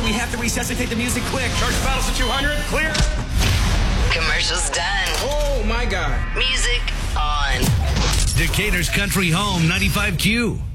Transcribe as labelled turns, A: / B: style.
A: We have to resuscitate the music quick.
B: Charge battles to 200. Clear.
C: Commercials done.
B: Oh, my God.
C: Music on.
D: Decatur's Country Home 95Q.